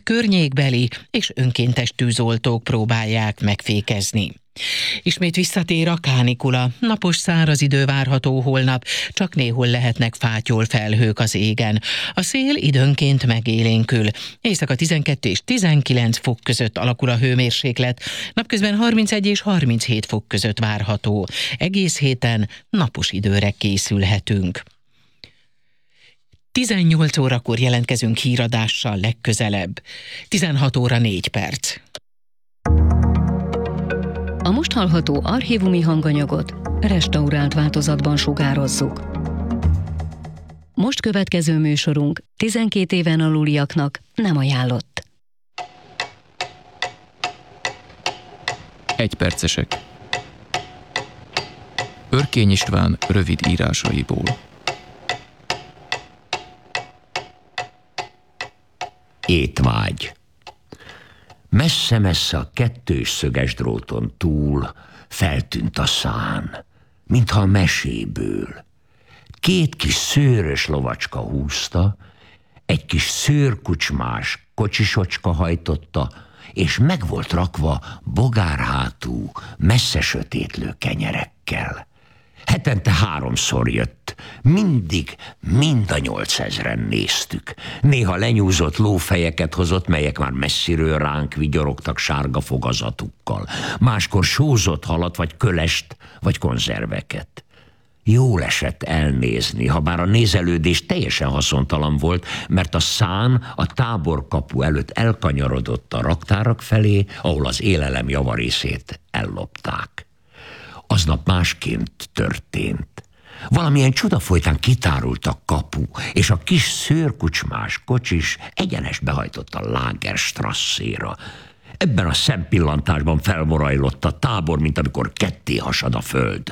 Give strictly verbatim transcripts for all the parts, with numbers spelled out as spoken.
környékbeli és önkéntes tűzoltók próbálják megfékezni. Ismét visszatér a kánikula, napos száraz idő várható holnap, csak néhol lehetnek fátyol felhők az égen. A szél időnként megélénkül. Éjszaka tizenkét és tizenkilenc fok között alakul a hőmérséklet, napközben harmincegy és harminchét fok között várható. Egész héten napos időre készülhetünk. tizennyolc órakor jelentkezünk híradással legközelebb. tizenhat óra négy perc. A most hallható archívumi hanganyagot restaurált változatban sugározzuk. Most következő műsorunk tizenkét éven aluliaknak nem ajánlott. Egypercesek. Örkény István rövid írásaiból. Étvágy. Messze-messze a kettős szöges dróton túl feltűnt a szán, mintha a meséből. Két kis szőrös lovacska húzta, egy kis szőrkucsmás kocsisocska hajtotta, és meg volt rakva bogárhátú, messze sötétlő kenyerekkel. Hetente háromszor jött, mindig mind a nyolcezren néztük. Néha lenyúzott lófejeket hozott, melyek már messziről ránk vigyorogtak sárga fogazatukkal. Máskor sózott halat, vagy kölest, vagy konzerveket. Jól esett elnézni, ha bár a nézelődés teljesen haszontalan volt, mert a szán a táborkapu előtt elkanyarodott a raktárak felé, ahol az élelem javarészét ellopták. Aznap másként történt. Valamilyen csoda folytán kitárult a kapu, és a kis szőrkucsmás kocsis egyenes behajtott a Lagerstrasszéra. Ebben a szempillantásban felmorajlott a tábor, mint amikor ketté hasad a föld.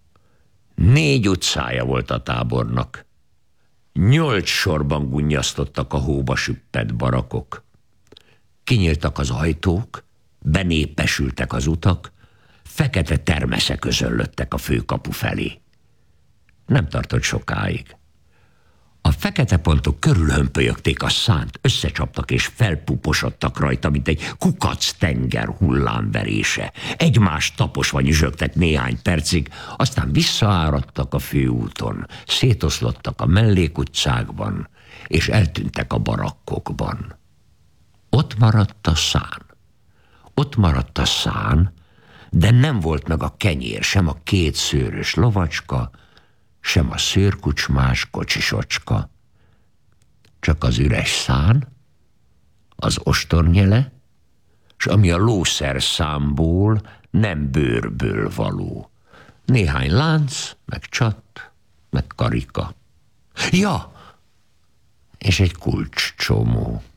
Négy utcája volt a tábornak. Nyolc sorban gunnyasztottak a hóba süppett barakok. Kinyíltak az ajtók, benépesültek az utak, fekete termeszek özöllöttek a főkapu felé. Nem tartott sokáig. A fekete pontok körülhömpölyögték a szánt, összecsaptak és felpuposodtak rajta, mint egy kukac tenger hullámverése. Egymást taposva nyüzsögtek néhány percig, aztán visszaáradtak a főúton, szétoszlottak a mellékutcákban, és eltűntek a barakkokban. Ott maradt a szán. Ott maradt a szán, de nem volt meg a kenyér, sem a két szőrös lovacska, sem a szőrkucsmás kocsisocska. Csak az üres szán, az ostornyele, s ami a lószer számból nem bőrből való. Néhány lánc, meg csat, meg karika. Ja, és egy kulcscsomó.